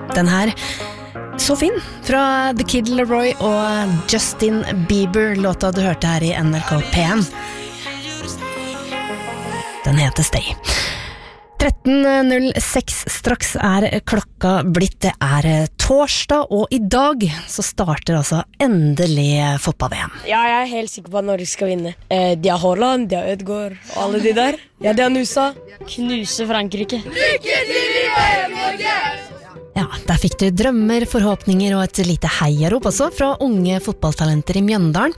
Den her, så fin, fra The Kid Laroi og Justin Bieber, låta du hørte her i NRK P1. Den heter Stay. 13.06 straks klokka blitt, det torsdag, og i dag så starter altså endelig fotball-VM. Ja, jeg helt sikker på at Norge skal vinne. De har Haaland, de har Ødegaard, og alle de der. Ja, de har Nusa. Knuse Frankrike. Lykke til i VM, Norge! Ja, der fikk du drømmer, forhåpninger og et lite heiarop også fra unge fotballtalenter i Mjøndalen.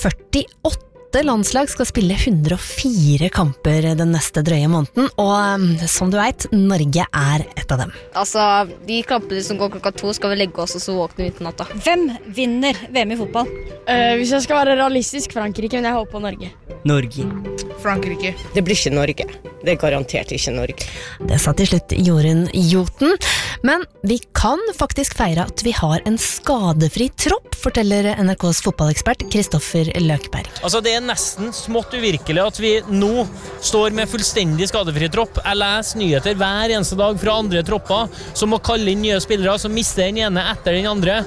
48 landslag skal spille 104 kamper den neste drøye måneden, og som du vet, Norge et av dem. Altså, de kampene som går klokka 2 skal vi legge oss, og så våkne vi til natta. Hvem vinner VM i fotball? Hvis jeg skal være realistisk, Frankrike, men jeg håper på Norge. Norge. Frankrike. Det blir ikke Norge. Det garantert ikke Norge. Det sa til slutt Jorunn Joten, men vi kan faktisk feire at vi har en skadefri tropp, forteller NRKs fotballekspert Kristoffer Løkberg. Altså, det nesten smått uvirkelig at vi nå står med fullstendig skadefri tropp. Jeg leser nyheter hver eneste dag fra andre tropper som må kalle inn nye spillere, som mister den ene etter den andre,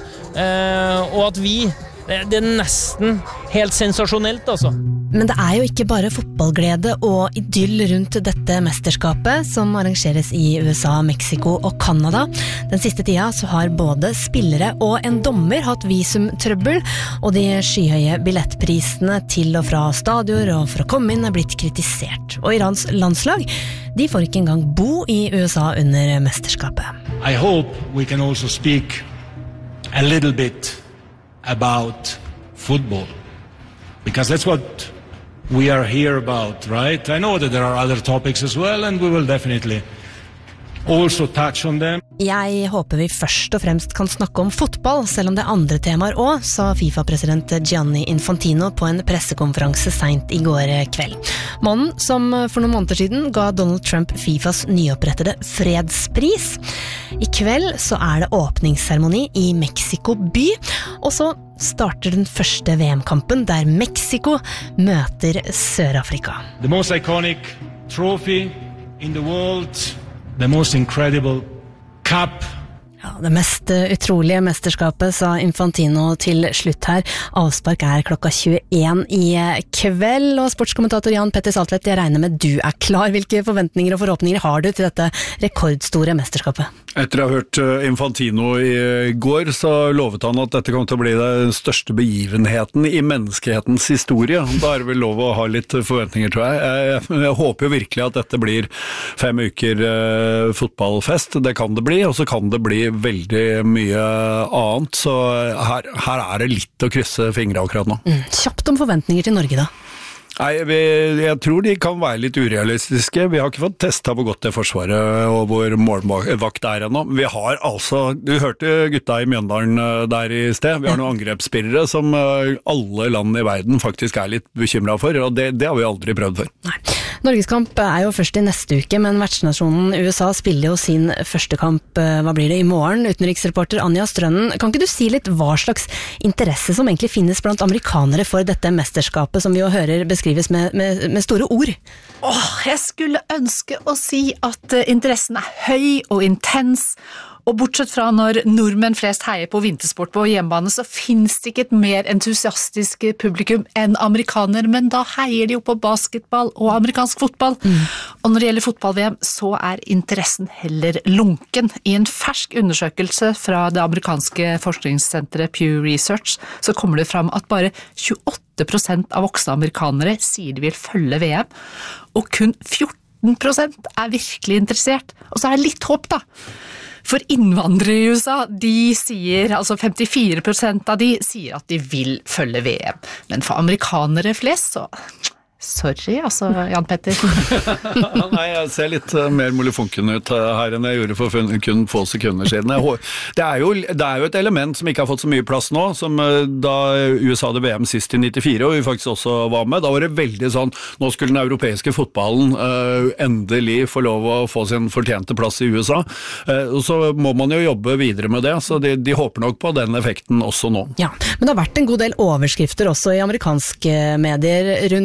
og at vi det nesten helt sensasjonelt, altså. Men det jo ikke bare fotballglede og idyll rundt dette mesterskapet som arrangeres i USA, Mexico og Canada. Den siste tida så har både spillere og en dommer hatt visumtrøbbel, og de skyhøye billettprisene til og fra stadion og for å komme inn blitt kritisert. Og Irans landslag, de får ikke engang bo i USA under mesterskapet. I hope we can also speak a little bit about football, because that's what we are here about, right? I know that there are other topics as well, and we will definitely also touch on them. Jeg håper vi først og fremst kan snakke om fotball, selv om det andre temaer også, sa FIFA-president Gianni Infantino på en pressekonferanse sent i går kveld. Mannen som for noen måneder siden ga Donald Trump FIFAs nyopprettede fredspris. I kveld så det åpningsseremoni i Mexico by, og så starter den første VM-kampen der Mexico møter Sør-Afrika. The most iconic trophy in the world, the most incredible cup. Ja, det mest utrolige mesterskapet, sa Infantino til slutt her. Avspark klokka 21 i kveld, og sportskommentator Jan Petter Saltvedt, jeg regner med du klar. Hvilke forventninger og forhåpninger har du til dette rekordstore mesterskapet? Etter å ha hørt Infantino i går, så lovet han at dette kommer til å bli den største begivenheten i menneskehetens historie. Da det vel lov å ha litt forventninger, tror jeg. Jeg håper jo virkelig at dette blir 5 uker fotballfest. Det kan det bli, og så kan det bli veldig mye annet, så her det litt å krysse fingre akkurat nå. Kjapt om forventninger til Norge da. Nei, jeg tror de kan være litt urealistiske. Vi har ikke fått testet hvor godt det forsvaret og hvor målvakt ennå. Vi har altså, du hørte gutta i Mjøndalen der i sted, vi har noen angrepsspillere som alle land i verden faktisk litt bekymret for, og det har vi aldri prøvd før. Nei. Norgeskamp jo først i neste uke, men vertsnasjonen USA spiller jo sin første kamp, hva blir det, i morgen? Utenriksreporter Anja Strønnen, kan ikke du si litt hva slags interesse som egentlig finnes blant amerikanere for dette mesterskapet, som vi jo hører beskrives med store ord? Jeg skulle ønske å si at interessen høy og intens, og bortsett fra når nordmenn flest heier på vintersport på hjemmebane, så finnes det ikke et mer entusiastisk publikum enn amerikaner, men da heier de jo på basketball og amerikansk fotball. Og når det gjelder fotball-VM, så interessen heller lunken. I en fersk undersøkelse fra det amerikanske forskningssenteret Pew Research, så kommer det fram at bare 28% av voksne amerikanere sier de vil følge VM, og kun 14% virkelig interessert. Og så det litt håp da. For innvandrere i USA, de sier, altså 54% av de sier at de vil følge VM. Men for amerikanere flest, så sorry, altså, Jan Petter. Nei, jeg ser litt mer molefonken ut her enn jeg gjorde for kun få sekunder siden. Det jo et element som ikke har fått så mye plass nå, som da USA hadde VM sist i 94, og vi faktisk også var med. Da var det veldig sånn, nå skulle den europeiske fotballen endelig få lov å få sin fortjente plass i USA. Og så må man jo jobbe videre med det, så de håper nok på den effekten også nå. Ja, men det har vært en god del overskrifter også i amerikanske medier rundt blant annet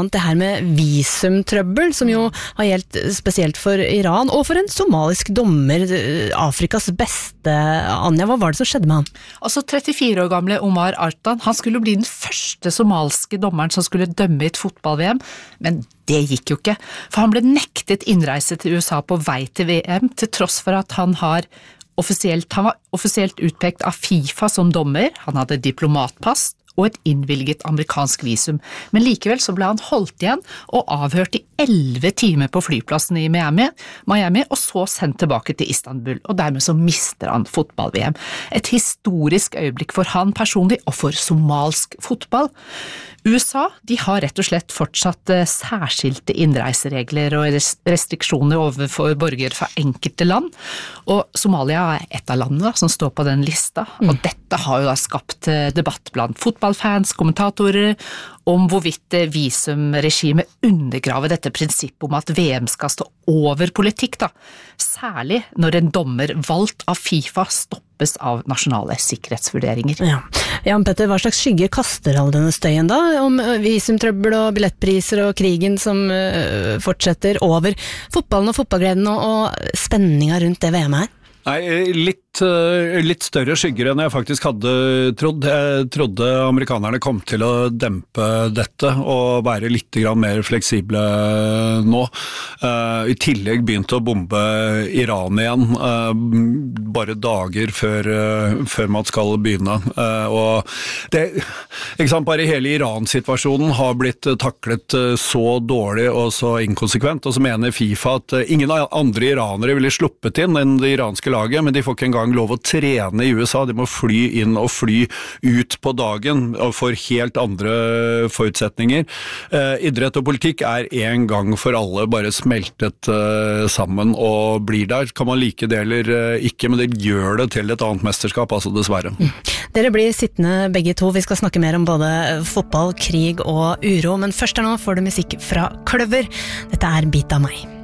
annet det her med visumtrøbbel, som jo har gjeldt spesielt for Iran, og for en somalisk dommer, Afrikas beste. Anja, hva var det som skjedde med han? Altså 34 år gamle Omar Artan, han skulle bli den første somalske dommeren som skulle dømme i et fotball-VM, men det gikk jo ikke, for han ble nektet innreise til USA på vei til VM, til tross for at han var offisielt utpekt av FIFA som dommer, han hadde diplomatpass og et innvilget amerikansk visum, men likevel så ble han holdt igjen og avhørt i 11 timer på flyplassen i Miami, og så sendt tilbake til Istanbul, og dermed så mister han fotball-VM. Et historisk øyeblikk for han personlig og for somalsk fotball. USA, de har rett og slett fortsatt særskilte innreiseregler og restriksjoner overfor borgere fra enkelte land, og Somalia er et av landene som står på den lista, og dette har jo da skapt debatt blant fotballfans, kommentatorer, om hvorvidt visumregimet undergraver dette prinsippet om at VM skal stå over politikk, da. Særlig når en dommer valgt av FIFA stoppes av nasjonale sikkerhetsvurderinger. Ja. Jan Petter, hva slags skygge kaster all denne støyen da, om visumtrøbbel og billettpriser og krigen som fortsetter over fotballen og fotballgleden og spenninga rundt det VM her? Nei, litt større skygger enn jeg faktisk hadde trodd. Jeg trodde amerikanerne kom til å dempe dette og være litt grann mer fleksible nå. I tillegg begynte å bombe Iran igjen, bare dager før man skal begynne. Og det, ikke sant, bare hele Iran-situasjonen har blitt taklet så dårlig og så inkonsekvent, og så mener FIFA at ingen andre iranere ville sluppet inn enn det iranske laget, men de får ikke engang lov å trene i USA, de må fly inn og fly ut på dagen og får helt andre forutsetninger. Idrett og politikk er en gang for alle bare smeltet sammen og blir der. Kan man like det eller ikke, men det gjør det til et annet mesterskap, altså dessverre. Dere blir sittende begge to, vi skal snakke mer om både fotball, krig og uro, men først nå får du musikk fra Kløver. Dette er Bit av meg.